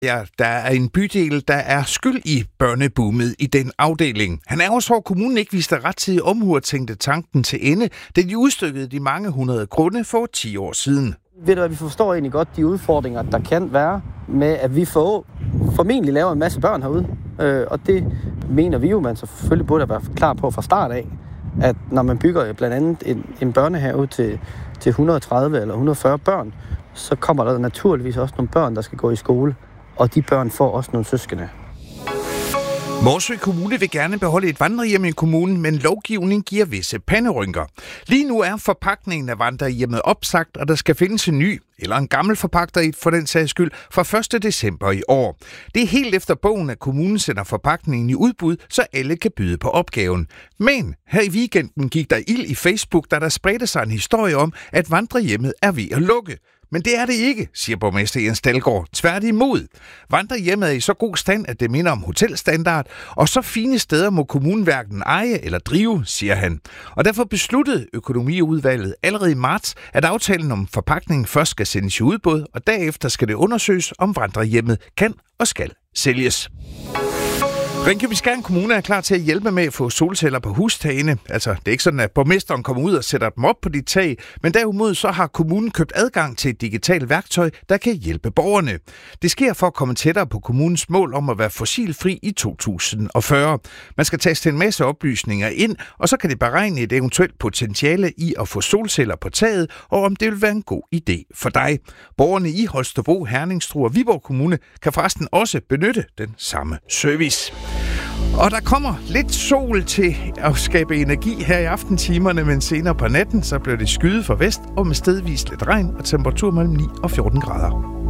Ja, der er en bydel, der er skyld i børneboomet i den afdeling. Han er også over, kommunen ikke viste rettidig omhu og tænkte tanken til ende, da de udstykkede de mange 100 grunde for 10 år siden. Ved du, at vi forstår egentlig godt de udfordringer, der kan være med, at vi formentlig laver en masse børn herude. Og det mener vi jo, man selvfølgelig burde være klar på fra start af, at når man bygger blandt andet en børnehave til 130 eller 140 børn, så kommer der naturligvis også nogle børn, der skal gå i skole. Og de børn får også nogle søskende. Morsø Kommune vil gerne beholde et vandrehjem i kommunen, men lovgivningen giver visse panderynker. Lige nu er forpagtningen af vandrehjemmet opsagt, og der skal findes en ny, eller en gammel forpagter i for den sags skyld, fra 1. december i år. Det er helt efter bogen, at kommunen sender forpagtningen i udbud, så alle kan byde på opgaven. Men her i weekenden gik der ild i Facebook, da der spredte sig en historie om, at vandrehjemmet er ved at lukke. Men det er det ikke, siger borgmester Jens Dalgaard. Tværtimod. Vandrehjemmet er i så god stand, at det minder om hotelstandard, og så fine steder må kommunen hverken eje eller drive, siger han. Og derfor besluttede økonomiudvalget allerede i marts, at aftalen om forpagtningen først skal sendes i udbud, og derefter skal det undersøges, om vandrehjemmet kan og skal sælges. Ringkøbing-Skjern Kommune er klar til at hjælpe med at få solceller på hustagene. Altså, det er ikke sådan, at borgmesteren kommer ud og sætter dem op på de tag, men derimod så har kommunen købt adgang til et digitalt værktøj, der kan hjælpe borgerne. Det sker for at komme tættere på kommunens mål om at være fossilfri i 2040. Man skal taste en masse oplysninger ind, og så kan det beregne et eventuelt potentiale i at få solceller på taget, og om det vil være en god idé for dig. Borgerne i Holstebro, Herning, Struer og Viborg Kommune kan forresten også benytte den samme service. Og der kommer lidt sol til at skabe energi her i aftentimerne, men senere på natten, så bliver det skyet fra vest og med stedvis lidt regn og temperatur mellem 9 og 14 grader.